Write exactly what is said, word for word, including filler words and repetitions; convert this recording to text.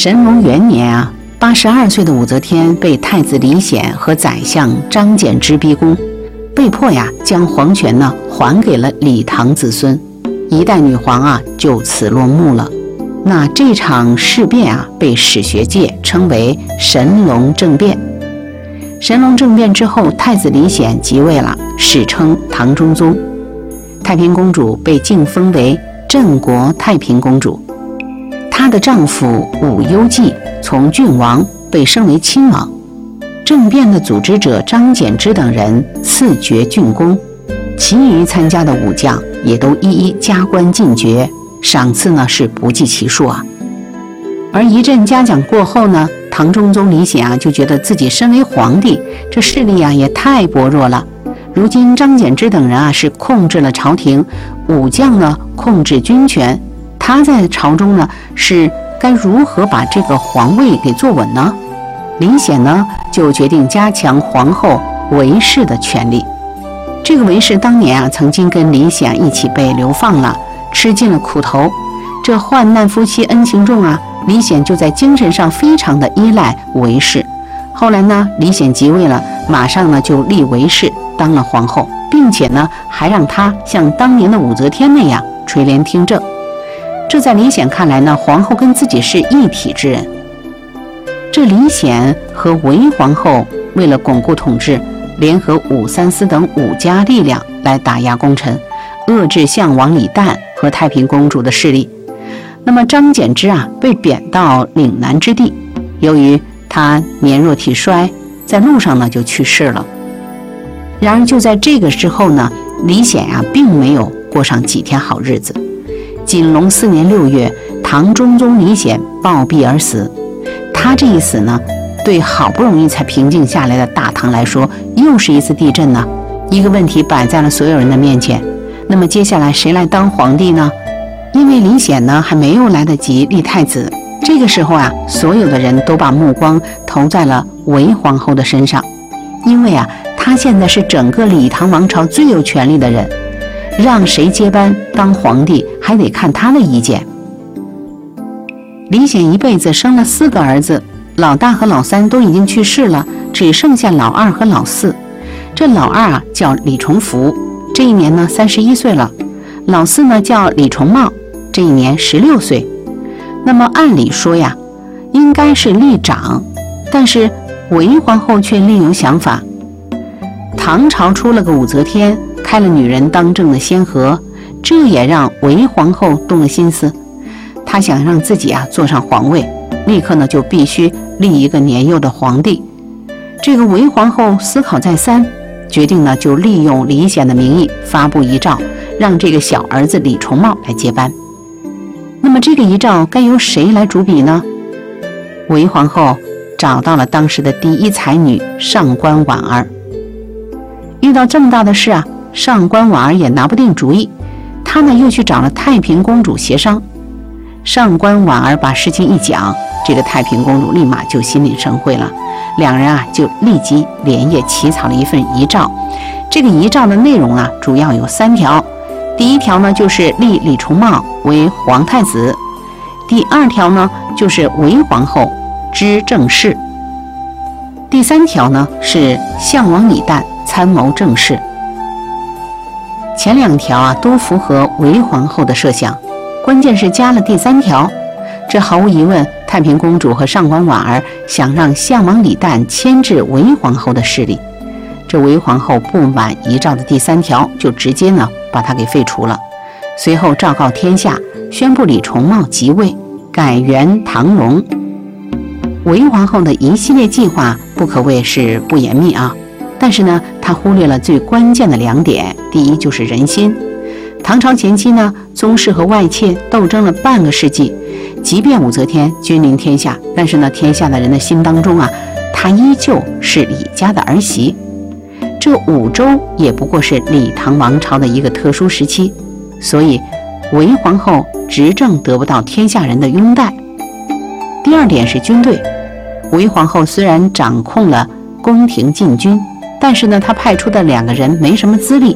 神龙元年啊，八十二岁的武则天被太子李显和宰相张柬之逼宫，被迫呀将皇权呢还给了李唐子孙，一代女皇啊就此落幕了。那这场事变啊，被史学界称为神龙政变。神龙政变之后，太子李显即位了，史称唐中宗。太平公主被晋封为镇国太平公主。她的丈夫武攸暨从郡王被升为亲王。政变的组织者张柬之等人赐爵郡公，其余参加的武将也都一一加官进爵，赏赐呢是不计其数啊。而一阵嘉奖过后呢，唐中宗李显啊就觉得自己身为皇帝，这势力啊也太薄弱了。如今张柬之等人啊是控制了朝廷，武将呢控制军权，他在朝中呢是该如何把这个皇位给坐稳呢？李显呢就决定加强皇后韦氏的权力。这个韦氏当年啊曾经跟李显一起被流放了，吃尽了苦头。这患难夫妻恩情重啊，李显就在精神上非常的依赖韦氏。后来呢，李显即位了，马上呢就立韦氏当了皇后，并且呢还让她像当年的武则天那样垂帘听政。这在李显看来呢，皇后跟自己是一体之人。这李显和韦皇后为了巩固统治，联合武三思等武家力量来打压功臣，遏制相王李旦和太平公主的势力。那么张柬之啊被贬到岭南之地，由于他年弱体衰，在路上呢就去世了。然而就在这个时候呢，李显啊并没有过上几天好日子。景隆四年六月，唐中宗李显暴毙而死。他这一死呢，对好不容易才平静下来的大唐来说，又是一次地震呢。一个问题摆在了所有人的面前，那么接下来谁来当皇帝呢？因为李显呢还没有来得及立太子，这个时候啊，所有的人都把目光投在了韦皇后的身上，因为啊，她现在是整个李唐王朝最有权力的人，让谁接班当皇帝还得看她的意见。李显一辈子生了四个儿子，老大和老三都已经去世了，只剩下老二和老四。这老二啊叫李重福，这一年呢三十一岁了；老四呢叫李重茂，这一年十六岁。那么按理说呀，应该是立长，但是韦皇后却另有想法。唐朝出了个武则天，开了女人当政的先河，这也让韦皇后动了心思。她想让自己啊坐上皇位，立刻呢就必须立一个年幼的皇帝。这个韦皇后思考再三，决定呢就利用李显的名义发布遗诏，让这个小儿子李重茂来接班。那么这个遗诏该由谁来主笔呢？韦皇后找到了当时的第一才女上官婉儿。遇到这么大的事啊，上官婉儿也拿不定主意，她呢又去找了太平公主协商。上官婉儿把事情一讲，这个太平公主立马就心领神会了，两人啊就立即连夜起草了一份遗诏。这个遗诏的内容啊主要有三条，第一条呢就是立李重茂为皇太子，第二条呢就是韦皇后知政事，第三条呢是相王李旦参谋政事。前两条啊都符合韦皇后的设想，关键是加了第三条，这毫无疑问，太平公主和上官婉儿想让相王李旦牵制韦皇后的势力。这韦皇后不满遗诏的第三条，就直接呢把它给废除了。随后昭告天下，宣布李重茂即位，改元唐隆。韦皇后的一系列计划不可谓是不严密啊，但是呢，她忽略了最关键的两点。第一就是人心。唐朝前期呢，宗室和外戚斗争了半个世纪，即便武则天君临天下，但是呢，天下的人的心当中啊，她依旧是李家的儿媳。这五州也不过是李唐王朝的一个特殊时期，所以韦皇后执政得不到天下人的拥戴。第二点是军队，韦皇后虽然掌控了宫廷禁军，但是呢，她派出的两个人没什么资历，